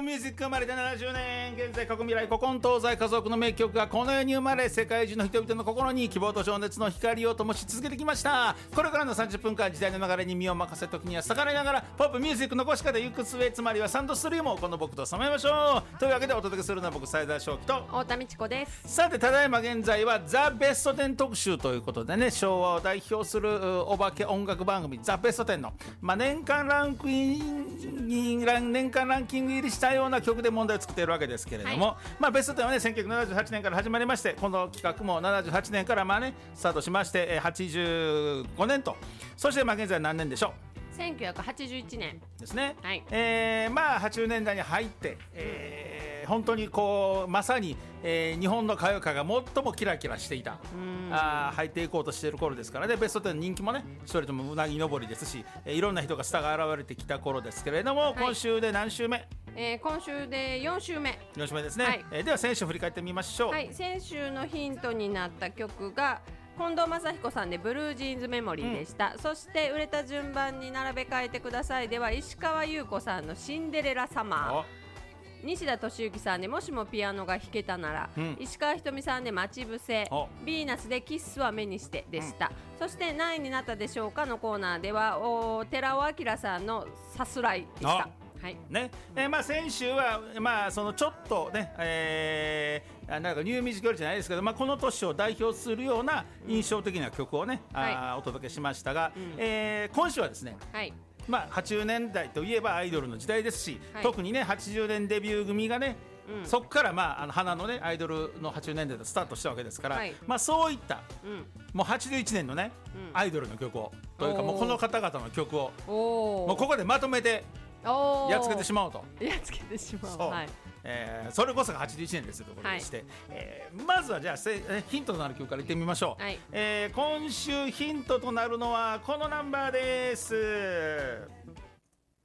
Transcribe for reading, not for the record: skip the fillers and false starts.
ミュージック生まれて70年、現在過去未来古今東西家族の名曲がこの世に生まれ、世界中の人々の心に希望と情熱の光を灯し続けてきました。これからの30分間、時代の流れに身を任せ、時には逆らいながらポップミュージックの残し方行く末、つまりはサンドストリームをこの僕と染めましょう。というわけでお届けするのは僕斉田正樹と太田美智子です。 さて、ただいま現在はザ・ベスト10特集ということでね、昭和を代表するお化け音楽番組ザ・ベスト10の、年間ランキング入りしたような曲で問題を作っているわけですけれども、ベスト10はね、1978年から始まりまして、この企画も78年からスタートしまして、85年と、そして現在何年でしょう。 1981年ですね。 はい。 80年代に入って、本当にこうまさに、日本の歌謡界が最もキラキラしていた、入っていこうとしている頃ですからね。ベスト10の人気もね、一人ともうなぎ登りですし、いろんな人がスターが現れてきた頃ですけれども、今週で何週目？ 今週で4週目ですね。では先週振り返ってみましょう。 はい、先週のヒントになった曲が近藤正彦さんでブルージーンズメモリーでした、そして売れた順番に並べ替えてくださいでは石川優子さんのシンデレラサマー、西田敏行さんでもしもピアノが弾けたなら、石川ひとみさんで待ち伏せ、ヴィーナスでキッスは目にしてでした、そして何位になったでしょうかのコーナーでは寺尾明さんのさすらいでした。はいね。先週は、そのちょっとね、なんかニューミュージックよりじゃないですけど、この年を代表するような印象的な曲をね、お届けしましたが、今週はですね、80年代といえばアイドルの時代ですし、特にね80年デビュー組がね、そこから花のねアイドルの80年代でスタートしたわけですから、そういった、もう81年のね、アイドルの曲をというか、もうこの方々の曲をもうここでまとめてやっつけてしまおうと。 やっつけてしまう。 そう、それこそが81年ですということでして、まずはじゃあヒントとなる曲からいってみましょう。今週ヒントとなるのはこのナンバーです。